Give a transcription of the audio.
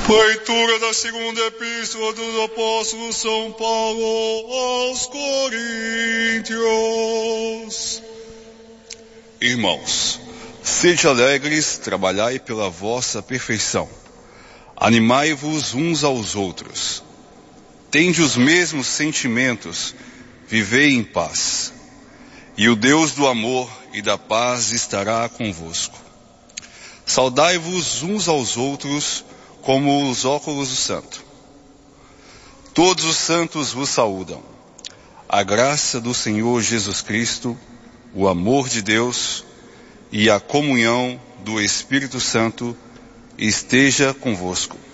Leitura da segunda epístola do apóstolo São Paulo aos Coríntios. Irmãos, sede alegres, trabalhai pela vossa perfeição. Animai-vos uns aos outros. Tende os mesmos sentimentos, vivei em paz. E o Deus do amor e da paz estará convosco. Saudai-vos uns aos outros como os óculos do santo. Todos os santos vos saúdam. A graça do Senhor Jesus Cristo, o amor de Deus e a comunhão do Espírito Santo esteja convosco.